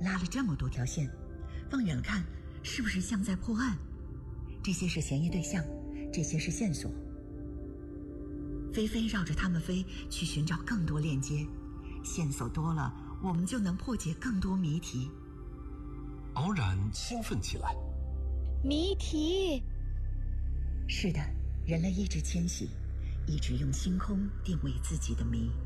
拉了这么多条线，放远了看，是不是像在破案？这些是嫌疑对象，这些是线索。菲菲绕着他们飞，去寻找更多链接。线索多了，我们就能破解更多谜题。 敖然兴奋起来。 谜题！ 是的，人类一直迁徙，一直用星空定位自己的谜。